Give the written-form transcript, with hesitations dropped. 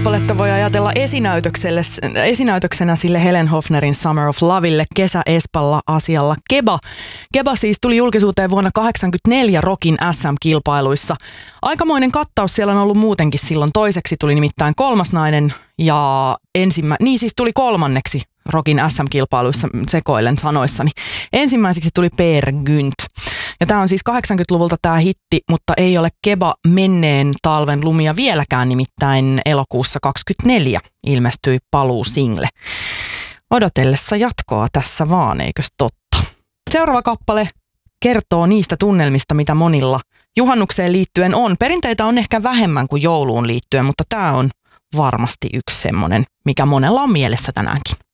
kappaletta voi ajatella esinäytöksenä sille Helen Hofnerin Summer of Loveille kesäespalla asialla Keba. Keba siis tuli julkisuuteen vuonna 1984 Rockin SM-kilpailuissa. Aikamoinen kattaus siellä on ollut muutenkin silloin. Toiseksi tuli nimittäin Kolmas nainen ja tuli kolmanneksi Rockin SM-kilpailuissa, sekoilen sanoissani. Ensimmäiseksi tuli Peer Gynt. Ja tämä on siis 80-luvulta tämä hitti, mutta ei ole Keba menneen talven lumia vieläkään, nimittäin elokuussa 2024 ilmestyi paluusingle. Odotellessa jatkoa tässä vaan, eikös totta? Seuraava kappale kertoo niistä tunnelmista, mitä monilla juhannukseen liittyen on. Perinteitä on ehkä vähemmän kuin jouluun liittyen, mutta tämä on varmasti yksi semmoinen, mikä monella on mielessä tänäänkin.